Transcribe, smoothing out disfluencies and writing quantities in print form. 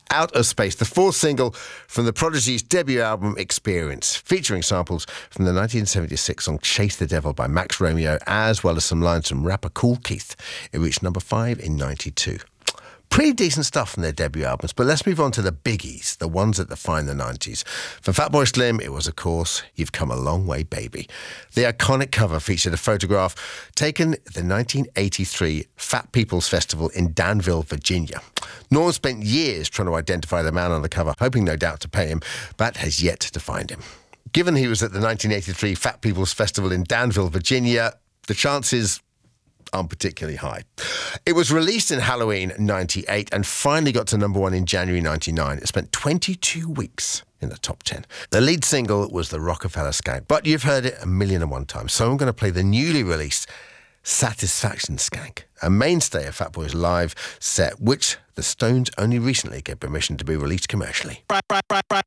Out of Space, the fourth single from the Prodigy's debut album Experience, featuring samples from the 1976 song Chase the Devil by Max Romeo, as well as some lines from rapper Kool Keith. It reached number 5 in 92. Pretty decent stuff from their debut albums, but let's move on to the biggies, the ones that define the 90s. For Fatboy Slim, it was, of course, You've Come a Long Way, Baby. The iconic cover featured a photograph taken at the 1983 Fat People's Festival in Danville, Virginia. Norm spent years trying to identify the man on the cover, hoping no doubt to pay him, but has yet to find him. Given he was at the 1983 Fat People's Festival in Danville, Virginia, the chances aren't particularly high. It was released in Halloween 98 and finally got to number 1 in January 99. It spent 22 weeks in the top 10. The lead single was the Rockefeller Skank, but you've heard it 1,001 times, so I'm going to play the newly released Satisfaction Skank, a mainstay of Fatboy's live set, which the Stones only recently gave permission to be released commercially.